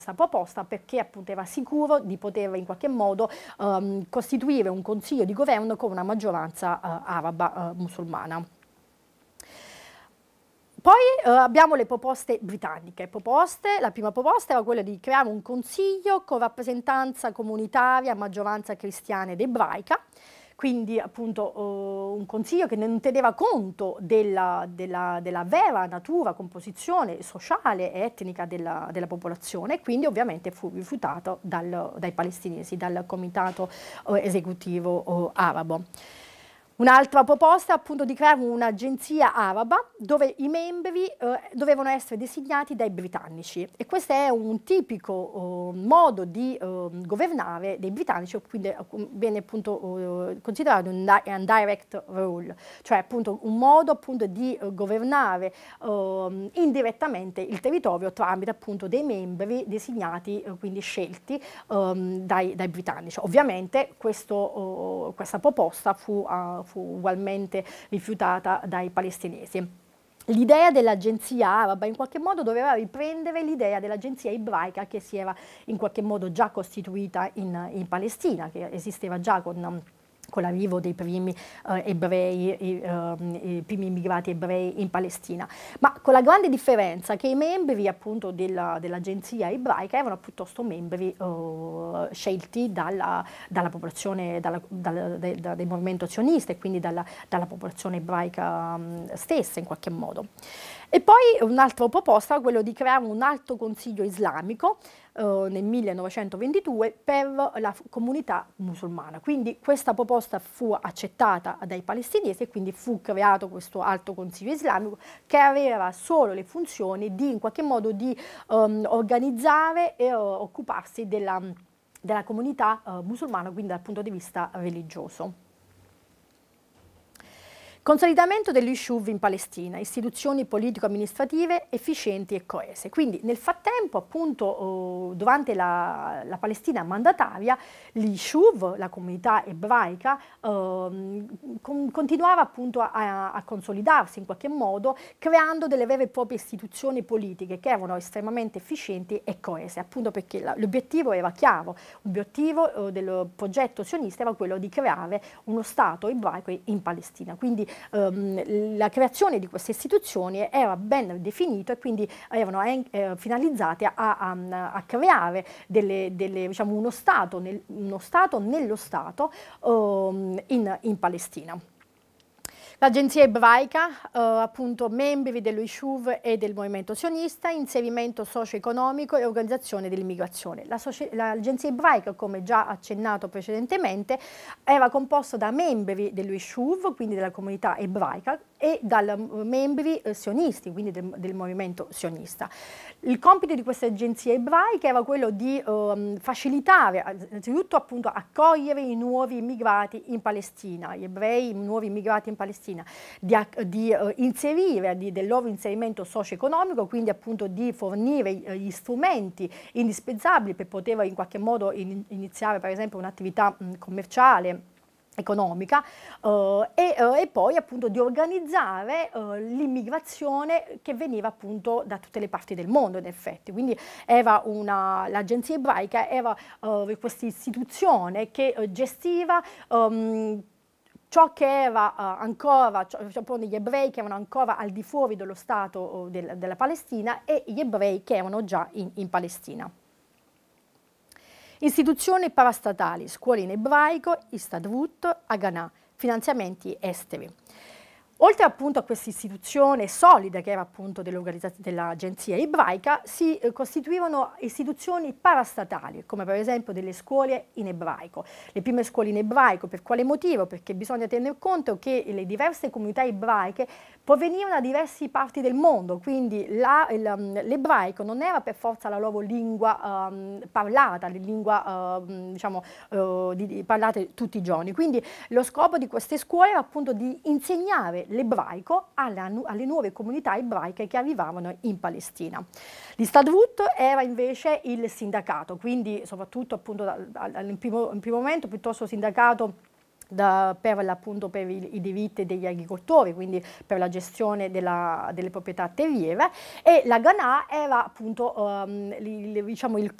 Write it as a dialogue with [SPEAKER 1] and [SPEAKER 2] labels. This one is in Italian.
[SPEAKER 1] questa proposta perché appunto era sicuro di poter in qualche modo costituire un consiglio di governo con una maggioranza araba musulmana. Poi abbiamo le proposte britanniche. La prima proposta era quella di creare un consiglio con rappresentanza comunitaria, maggioranza cristiana ed ebraica, quindi appunto un consiglio che non teneva conto della vera natura, composizione sociale e etnica della popolazione, e quindi ovviamente fu rifiutato dai palestinesi, dal comitato esecutivo arabo. Un'altra proposta è appunto di creare un'agenzia araba dove i membri dovevano essere designati dai britannici, e questo è un tipico modo di governare dei britannici, quindi viene appunto considerato un direct rule, cioè appunto un modo appunto di governare indirettamente il territorio tramite appunto dei membri designati, quindi scelti dai britannici. Ovviamente questa proposta fu ugualmente rifiutata dai palestinesi. L'idea dell'agenzia araba in qualche modo doveva riprendere l'idea dell'agenzia ebraica che si era in qualche modo già costituita in Palestina, che esisteva già con l'arrivo dei primi ebrei, i primi immigrati ebrei in Palestina, ma con la grande differenza che i membri appunto dell'agenzia ebraica erano piuttosto membri scelti dalla popolazione, del movimento sionista, e quindi dalla popolazione ebraica stessa in qualche modo. E poi un'altra proposta era quello di creare un alto consiglio islamico nel 1922 per la comunità musulmana. Quindi questa proposta fu accettata dai palestinesi e quindi fu creato questo alto consiglio islamico che aveva solo le funzioni di in qualche modo di organizzare e occuparsi della comunità musulmana, quindi dal punto di vista religioso. Consolidamento dell'Ishuv in Palestina, istituzioni politico-amministrative efficienti e coese. Quindi nel frattempo, appunto, durante la Palestina mandataria, l'Ishuv, la comunità ebraica, continuava appunto a consolidarsi in qualche modo, creando delle vere e proprie istituzioni politiche che erano estremamente efficienti e coese, appunto perché l'obiettivo era chiaro. L'obiettivo del progetto sionista era quello di creare uno Stato ebraico in Palestina. Quindi la creazione di queste istituzioni era ben definita e quindi erano finalizzate a creare diciamo, uno Stato nello Stato in Palestina. L'agenzia ebraica, appunto membri dello Ishuv e del movimento sionista, inserimento socio-economico e organizzazione dell'immigrazione. L'agenzia ebraica, come già accennato precedentemente, era composta da membri dello Ishuv, quindi della comunità ebraica, e da membri sionisti, quindi del movimento sionista. Il compito di questa agenzia ebraica era quello di facilitare, innanzitutto appunto accogliere i nuovi immigrati in Palestina, gli ebrei, i nuovi immigrati in Palestina, di inserire, del loro inserimento socio-economico, quindi appunto di fornire gli strumenti indispensabili per poter in qualche modo iniziare per esempio un'attività commerciale, economica, e poi appunto di organizzare l'immigrazione che veniva appunto da tutte le parti del mondo in effetti. Quindi l'agenzia ebraica era questa istituzione che gestiva ciò che era ancora, cioè gli ebrei che erano ancora al di fuori dello Stato della Palestina e gli ebrei che erano già in Palestina. Istituzioni parastatali, scuole in ebraico, Histadrut, Haganah, finanziamenti esteri. Oltre appunto a questa istituzione solida che era appunto dell'agenzia ebraica, si costituivano istituzioni parastatali, come per esempio delle scuole in ebraico. Le prime scuole in ebraico, per quale motivo? Perché bisogna tener conto che le diverse comunità ebraiche provenivano da diverse parti del mondo, quindi l'ebraico non era per forza la loro lingua parlata, la lingua diciamo, parlata tutti i giorni. Quindi lo scopo di queste scuole era appunto di insegnare l'ebraico alle nuove comunità ebraiche che arrivavano in Palestina. L'Histadrut era invece il sindacato, quindi soprattutto appunto in primo momento piuttosto sindacato appunto per i diritti degli agricoltori, quindi per la gestione delle proprietà terriere, e la Ganà era appunto diciamo, il